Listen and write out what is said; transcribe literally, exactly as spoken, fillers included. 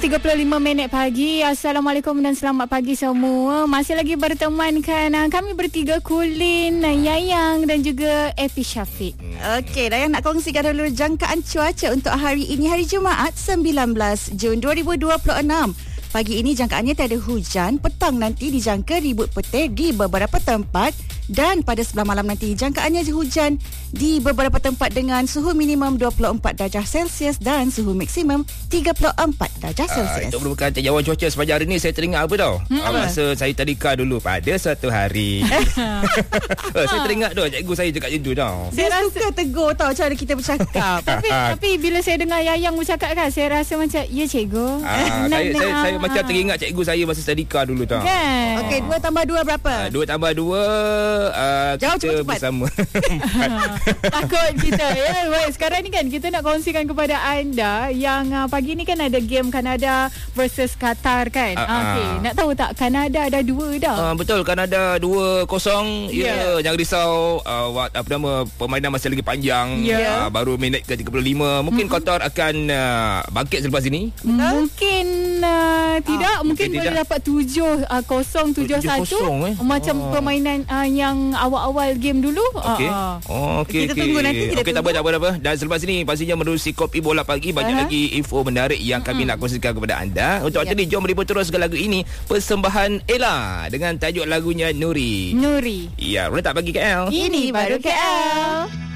tiga puluh lima minit pagi. Assalamualaikum dan selamat pagi semua. Masih lagi bertemankan kami bertiga, Kulin, Yayang dan juga Epi Syafiq. Okey, Dayang nak kongsikan dulu jangkaan cuaca untuk hari ini, hari Jumaat sembilan belas Jun dua ribu dua puluh enam. Pagi ini jangkaannya tiada hujan, petang nanti dijangka ribut petir di beberapa tempat dan pada sebelah malam nanti jangkaannya hujan di beberapa tempat dengan suhu minimum dua puluh empat darjah Celsius dan suhu maksimum tiga puluh empat darjah Celsius. Uh, untuk merupakan jangkaan cuaca sepanjang hari ni, saya teringat apa tau? Hmm, uh, masa saya tadika dulu pada suatu hari. uh, saya teringat tu, cikgu saya cakap macam tu tau. Saya rasa suka tegur tau cara kita bercakap. tapi, tapi bila saya dengar Yayang bercakap kan, saya rasa macam, ya cikgu. Uh, saya, saya, saya macam teringat cikgu saya masa tadika dulu tau. Kan? Okey, dua tambah dua berapa? Uh, dua tambah dua uh, Jauh kita cepat-cepat bersama. Takut kita ya. Baik, sekarang ni kan kita nak kongsikan kepada anda yang uh, pagi ni kan ada game Kanada versus Qatar kan. Uh, uh. Okey, nak tahu tak Kanada ada dua dah. Uh, betul, Kanada dua kosong. Ya, Yeah. jangan risau, uh, what, apa nama, permainan masih lagi panjang. Yeah. Uh, baru minit ke tiga puluh lima. Mungkin mm-hmm. Qatar akan uh, bangkit selepas ini. Mungkin uh, tidak, Ah, mungkin, mungkin boleh tidak. dapat tujuh kosong tujuh satu eh? macam Oh. permainan uh, yang awal-awal game dulu. Okey. Uh, uh. Oh, okey Kita okey. tunggu nanti, kita Okey, tak apa tak apa tak apa. Dan selepas ini pastinya menerusi Kopi Bola Pagi, banyak Uh-huh. lagi info menarik yang kami nak kongsikan kepada anda. Untuk waktu Yep. ni jom meliput teruskan lagu ini, persembahan Ella dengan tajuk lagunya Nuri. Nuri. Ya, boleh tak bagi K L? Ini baru K L.